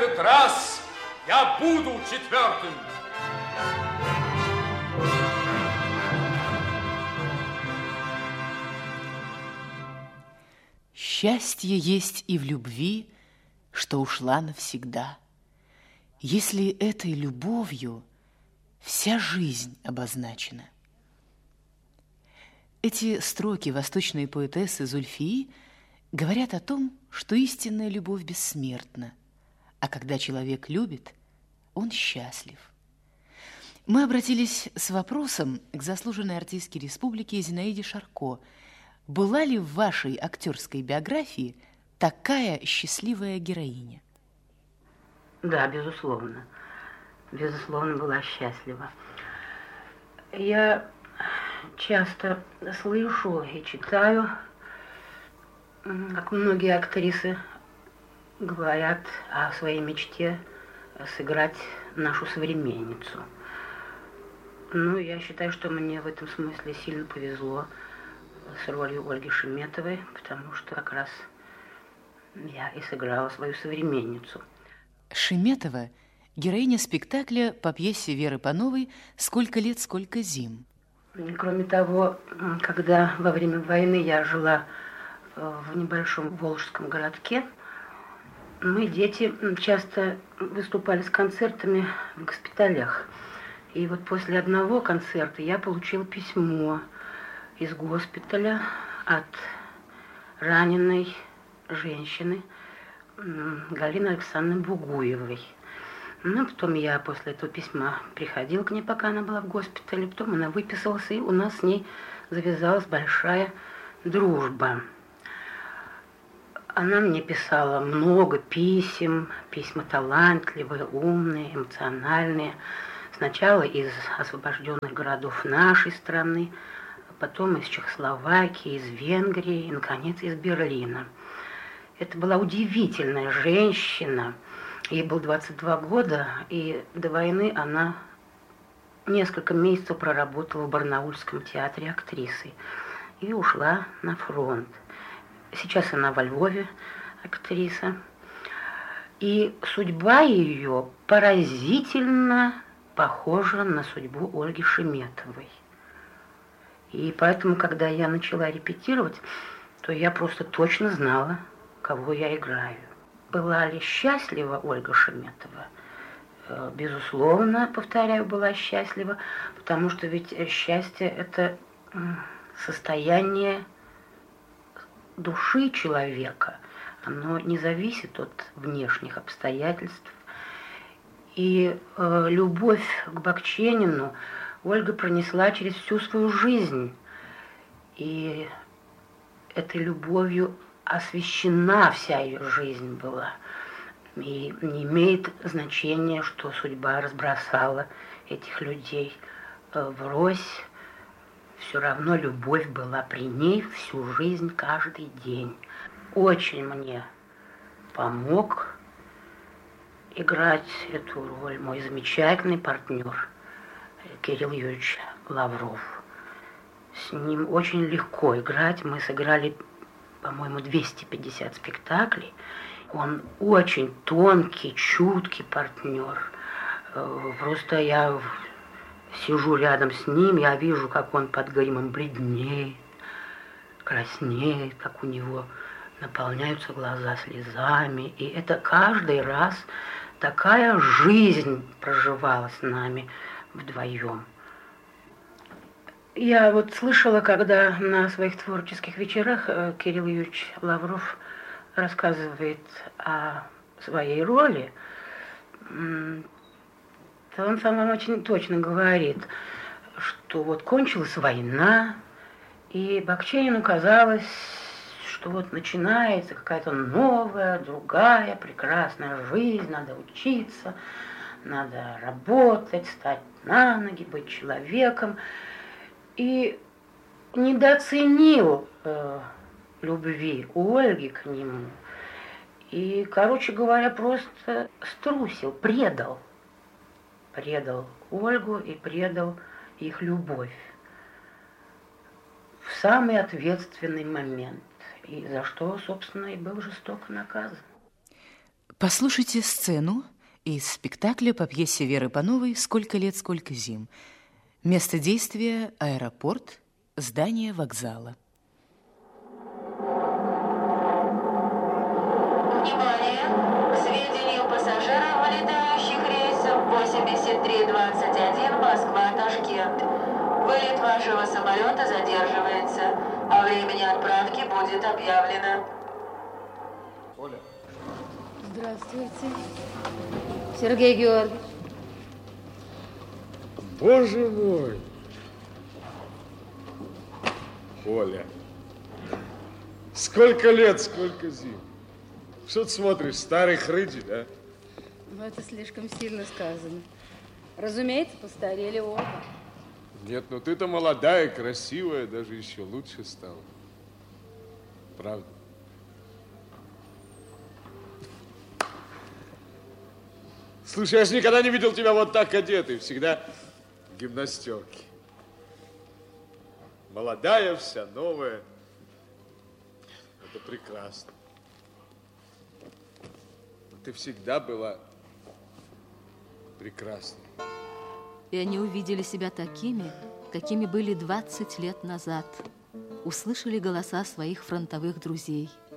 этот раз я буду четвертым. Счастье есть и в любви, что ушла навсегда. Если этой любовью вся жизнь обозначена. Эти строки восточной поэтессы Зульфии говорят о том, что истинная любовь бессмертна, а когда человек любит, он счастлив. Мы обратились с вопросом к заслуженной артистке республики Зинаиде Шарко. Была ли в вашей актерской биографии такая счастливая героиня? Да, безусловно. Безусловно, была счастлива. Я часто слышу и читаю, как многие актрисы говорят о своей мечте сыграть нашу современницу. Ну, я считаю, что мне в этом смысле сильно повезло с ролью Ольги Шеметовой, потому что как раз я и сыграла свою современницу. Шеметова – героиня спектакля по пьесе Веры Пановой «Сколько лет, сколько зим». Кроме того, когда во время войны я жила в небольшом волжском городке, мы, дети, часто выступали с концертами в госпиталях. И вот после одного концерта я получила письмо из госпиталя от раненой женщины Галины Александровны Бугуевой. Ну, потом я после этого письма приходила к ней, пока она была в госпитале. Потом она выписалась, и у нас с ней завязалась большая дружба. Она мне писала много писем, письма талантливые, умные, эмоциональные. Сначала из освобожденных городов нашей страны, потом из Чехословакии, из Венгрии и, наконец, из Берлина. Это была удивительная женщина. Ей было 22 года, и до войны она несколько месяцев проработала в Барнаульском театре актрисой и ушла на фронт. Сейчас она во Львове актриса. И судьба ее поразительно похожа на судьбу Ольги Шеметовой. И поэтому, когда я начала репетировать, то я просто точно знала, кого я играю. Была ли счастлива Ольга Шеметова? Безусловно, повторяю, была счастлива, потому что ведь счастье – это состояние души человека. Оно не зависит от внешних обстоятельств. И любовь к Бакченину Ольга пронесла через всю свою жизнь. И этой любовью освящена вся ее жизнь была. И не имеет значения, что судьба разбросала этих людей врозь. Все равно любовь была при ней всю жизнь, каждый день. Очень мне помог играть эту роль мой замечательный партнер Кирилл Юрьевич Лавров. С ним очень легко играть. Мы сыграли, по-моему, 250 спектаклей. Он очень тонкий, чуткий партнер. Просто я сижу рядом с ним, я вижу, как он под гримом бледнеет, краснеет, как у него наполняются глаза слезами. И это каждый раз такая жизнь проживалась с нами вдвоем. Я вот слышала, когда на своих творческих вечерах Кирилл Юрьевич Лавров рассказывает о своей роли, то он сам очень точно говорит, что вот кончилась война, и Бакченину казалось, что вот начинается какая-то новая, другая, прекрасная жизнь, надо учиться, надо работать, стать на ноги, быть человеком. И недооценил любви Ольги к нему. И, короче говоря, просто струсил, предал Ольгу и предал их любовь в самый ответственный момент, и за что, собственно, и был жестоко наказан. Послушайте сцену из спектакля по пьесе Веры Пановой «Сколько лет, сколько зим». Место действия – аэропорт, здание вокзала. Внимание! К сведению пассажиров вылетающих рейсов 8321 Москва-Ташкент. Вылет вашего самолета задерживается. О времени отправки будет объявлено. Оля. Здравствуйте, Сергей Георгиевич. Боже мой! Оля, сколько лет, сколько зим. Что ты смотришь, старый хрыч, да? Ну, это слишком сильно сказано. Разумеется, постарели оба. Нет, ну ты-то молодая, красивая, даже еще лучше стала. Правда. Слушай, я же никогда не видел тебя вот так одетой, всегда в гимнастерке. Молодая, вся новая. Это прекрасно. Но ты всегда была прекрасной. И они увидели себя такими, какими были 20 лет назад. Услышали голоса своих фронтовых друзей.